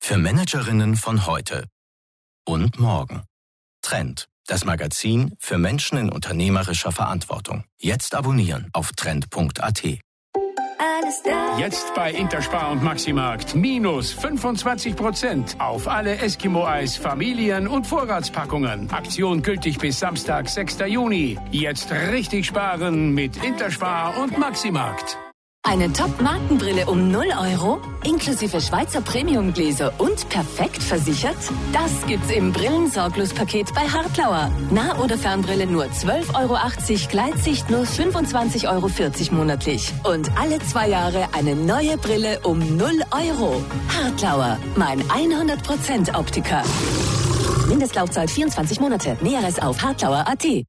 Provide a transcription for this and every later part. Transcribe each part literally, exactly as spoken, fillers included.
Für Managerinnen von heute und morgen. Trend, das Magazin für Menschen in unternehmerischer Verantwortung. Jetzt abonnieren auf trend punkt a t. Jetzt bei Interspar und Maximarkt minus fünfundzwanzig Prozent auf alle Eskimo-Eis, Familien- und Vorratspackungen. Aktion gültig bis Samstag, sechster Juni. Jetzt richtig sparen mit Interspar und Maximarkt. Eine Top-Markenbrille um null Euro, inklusive Schweizer Premium-Gläser und perfekt versichert? Das gibt's im Brillensorglos-Paket bei Hartlauer. Nah- oder Fernbrille nur zwölf Euro achtzig, Gleitsicht nur fünfundzwanzig Euro vierzig monatlich. Und alle zwei Jahre eine neue Brille um null Euro. Hartlauer, mein hundert Prozent Optiker. Mindestlaufzeit vierundzwanzig Monate. Näheres auf hartlauer punkt a t.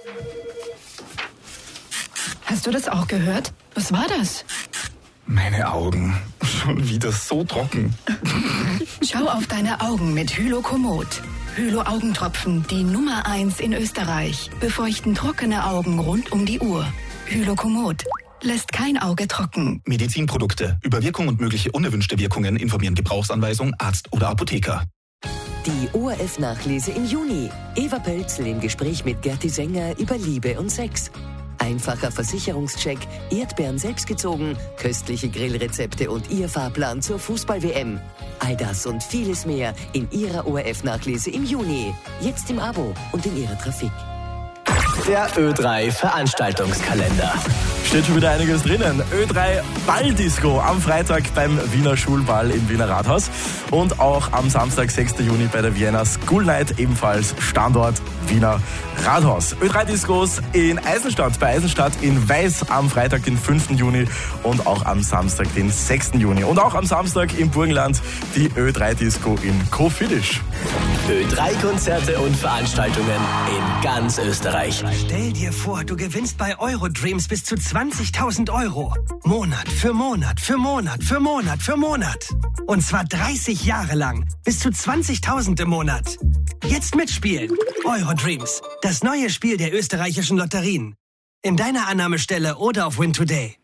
Hast du das auch gehört? Was war das? Meine Augen. Schon wieder so trocken. Schau auf deine Augen mit Hylokomod. Hylo-Augentropfen, die Nummer eins in Österreich. Befeuchten trockene Augen rund um die Uhr. Hylokomod lässt kein Auge trocken. Medizinprodukte. Über Wirkung und mögliche unerwünschte Wirkungen informieren Gebrauchsanweisung, Arzt oder Apotheker. Die O R F-Nachlese im Juni. Eva Pölzl im Gespräch mit Gerti Sänger über Liebe und Sex. Einfacher Versicherungscheck, Erdbeeren selbst gezogen, köstliche Grillrezepte und Ihr Fahrplan zur Fußball-W M. All das und vieles mehr in Ihrer O R F-Nachlese im Juni. Jetzt im Abo und in Ihrer Trafik. Der Ö drei Veranstaltungskalender. Steht schon wieder einiges drinnen. Ö drei Balldisco am Freitag beim Wiener Schulball im Wiener Rathaus und auch am Samstag, sechster Juni bei der Vienna School Night, ebenfalls Standort Wiener Rathaus. Ö drei Diskos in Eisenstadt, bei Eisenstadt in Weiß am Freitag, den fünften Juni und auch am Samstag, den sechsten Juni. Und auch am Samstag im Burgenland die Ö drei Disco in Kofidis. Ö drei Konzerte und Veranstaltungen in ganz Österreich. Stell dir vor, du gewinnst bei Eurodreams bis zu zwanzigtausend Euro. Monat für Monat für Monat für Monat für Monat. Und zwar dreißig Jahre lang. Bis zu zwanzigtausend im Monat. Jetzt mitspielen. Eurodreams. Das neue Spiel der österreichischen Lotterien. In deiner Annahmestelle oder auf Win Today.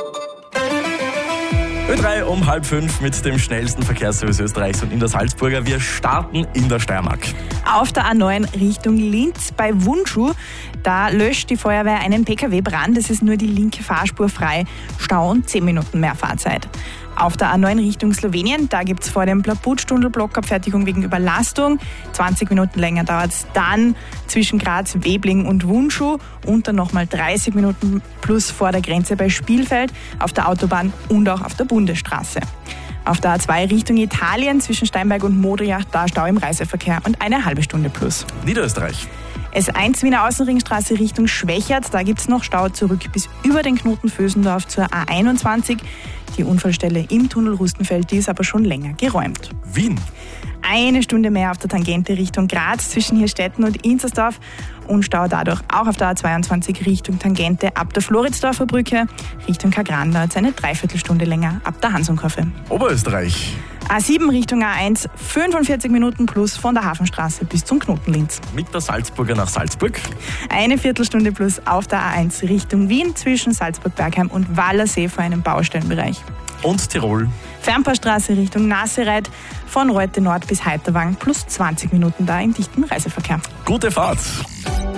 Ö drei um halb fünf mit dem schnellsten Verkehrsservice Österreichs und in der Salzburger. Wir starten in der Steiermark. Auf der A neun Richtung Linz bei Wunschuh, da löscht die Feuerwehr einen P K W-Brand. Es ist nur die linke Fahrspur frei. Stau und zehn Minuten mehr Fahrzeit. Auf der A neun Richtung Slowenien, da gibt es vor dem Plaputstunnel Blockabfertigung wegen Überlastung. zwanzig Minuten länger dauert es dann zwischen Graz, Webling und Wunschuh und dann nochmal dreißig Minuten plus vor der Grenze bei Spielfeld, auf der Autobahn und auch auf der Bundesstraße. Auf der A zwei Richtung Italien zwischen Steinberg und Modriach, da Stau im Reiseverkehr und eine halbe Stunde plus. Niederösterreich. S eins Wiener Außenringstraße Richtung Schwächert, da gibt es noch Stau zurück bis über den Knoten Vösendorf zur A einundzwanzig. Die Unfallstelle im Tunnel Rustenfeld, die ist aber schon länger geräumt. Wien. Eine Stunde mehr auf der Tangente Richtung Graz zwischen Hirstetten und Inzersdorf und Stau dadurch auch auf der A zweiundzwanzig Richtung Tangente ab der Floridsdorfer Brücke. Richtung Kagran dauert es eine Dreiviertelstunde länger ab der Hansumkurve. Oberösterreich. A sieben Richtung A eins, fünfundvierzig Minuten plus von der Hafenstraße bis zum Knoten Linz. Mit der Salzburger nach Salzburg. Eine Viertelstunde plus auf der A eins Richtung Wien zwischen Salzburg-Bergheim und Wallersee vor einem Baustellenbereich. Und Tirol. Fernpassstraße Richtung Nassereit von Reute Nord bis Heiterwang plus zwanzig Minuten da im dichten Reiseverkehr. Gute Fahrt!